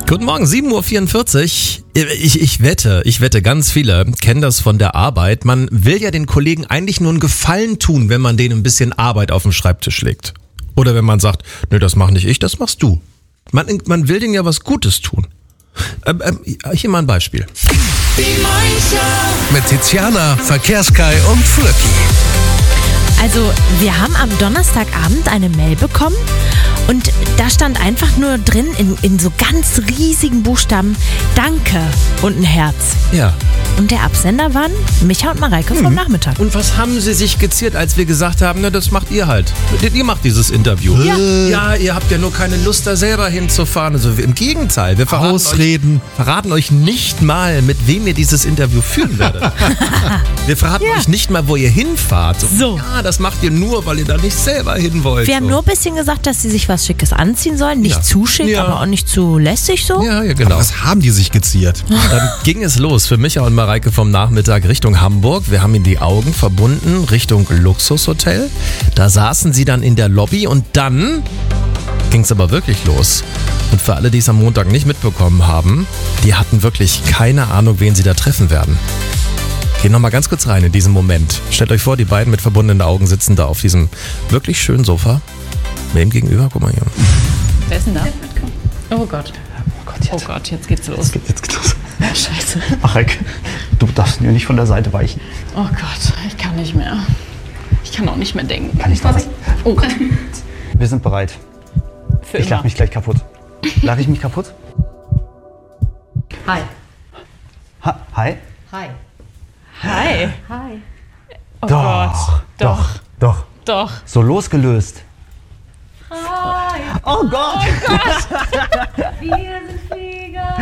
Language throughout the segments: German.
Guten Morgen, 7.44 Uhr. Ich wette, ganz viele kennen das von der Arbeit. Man will ja den Kollegen eigentlich nur einen Gefallen tun, wenn man denen ein bisschen Arbeit auf den Schreibtisch legt. Oder wenn man sagt, nö, das mach nicht ich, das machst du. Man will denen ja was Gutes tun. Hier mal ein Beispiel. Die Morning Mit Tiziana, Verkehrskai und Flöcki. Also, wir haben am Donnerstagabend eine Mail bekommen und da stand einfach nur drin in so ganz riesigen Buchstaben Danke und ein Herz. Ja. Und der Absender waren Micha und Mareike vom Nachmittag. Und was haben sie sich geziert, als wir gesagt haben, na, das macht ihr halt. Ihr macht dieses Interview. Ja, ihr habt ja nur keine Lust, da selber hinzufahren. Also im Gegenteil, wir verraten euch nicht mal, mit wem ihr dieses Interview führen werdet. Wir verraten euch nicht mal, wo ihr hinfahrt. So. Ja, das macht ihr nur, weil ihr da nicht selber hin wollt. Wir haben nur ein bisschen gesagt, dass sie sich was Schickes anziehen sollen. Nicht zu schick, aber auch nicht zu lässig so. Ja, genau. Was haben die sich geziert? Dann ging es los für Micha und Mareike vom Nachmittag Richtung Hamburg. Wir haben ihnen die Augen verbunden Richtung Luxushotel. Da saßen sie dann in der Lobby und dann ging es aber wirklich los. Und für alle, die es am Montag nicht mitbekommen haben, die hatten wirklich keine Ahnung, wen sie da treffen werden. Gehen nochmal ganz kurz rein in diesen Moment. Stellt euch vor, die beiden mit verbundenen Augen sitzen da auf diesem wirklich schönen Sofa. Mit ihm gegenüber, guck mal hier. Wer ist denn da? Oh Gott. Oh Gott, jetzt geht's los. Jetzt geht's los. Scheiße. Marek, du darfst mir nicht von der Seite weichen. Oh Gott, ich kann nicht mehr. Ich kann auch nicht mehr denken. Kann ich da was? Oh Gott. Wir sind bereit. Für Ich immer. lach mich gleich kaputt. Lach ich mich kaputt? Hi. Hi? Hi. Hi. Hi. Oh Doch, Gott. Doch. So losgelöst. Hi. Oh Gott! Wir sind Flieger.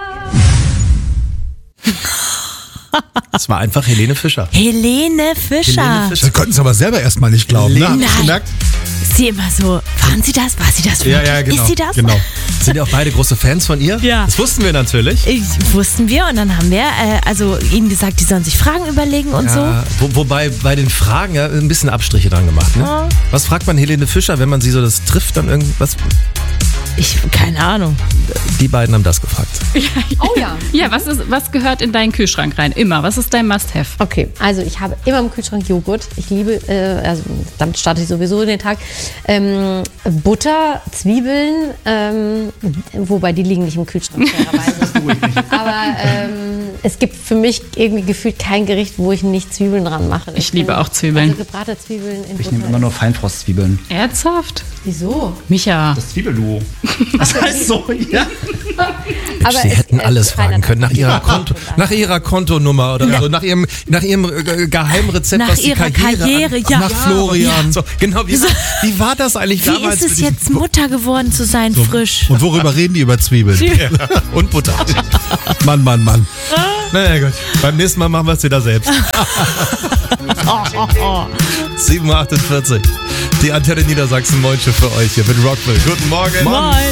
Das war einfach Helene Fischer. Helene Fischer. Wir konnten es aber selber erstmal nicht glauben. Ne? Habt ihr Nein. gemerkt? Sie immer so, waren Sie das? War sie das? Ja, wirklich? genau. Ist sie das? Genau. Sind ja auch beide große Fans von ihr? Ja. Das wussten wir natürlich. Wussten wir und dann haben wir ihnen gesagt, die sollen sich Fragen überlegen und so. Wobei bei den Fragen ja ein bisschen Abstriche dran gemacht. Ne? Ja. Was fragt man Helene Fischer, wenn man sie so das trifft, dann irgendwas? Keine Ahnung. Die beiden haben das gefragt. Oh ja. Ja, was gehört in deinen Kühlschrank rein? Immer. Was ist dein Must-Have? Okay, also ich habe immer im Kühlschrank Joghurt. Ich liebe, also damit starte ich sowieso den Tag. Butter, Zwiebeln, wobei die liegen nicht im Kühlschrank, fairerweise. Aber es gibt für mich irgendwie gefühlt kein Gericht, wo ich nicht Zwiebeln dran mache. Ich liebe auch Zwiebeln. Also gebratene Zwiebeln in Ich Butter. nehme immer nur Feinfrostzwiebeln. Ernsthaft? Wieso? Micha. Das Zwiebelduo. Das heißt so, ja. Aber Sie hätten alles reiner fragen können nach ihrer Kontonummer oder so, nach ihrem Geheimrezept, Nach was die ihrer Karriere, ja. Nach Florian. Ja, so, genau, wie war das eigentlich Wie damals? ist es jetzt, Mutter geworden zu sein, frisch? Und worüber reden die? Über Zwiebeln. Und Butter. Mann. Naja gut, beim nächsten Mal machen wir es wieder selbst. 7.48 Uhr. Die Antenne Niedersachsen Moin für euch hier mit Rockville. Guten Morgen. Moin.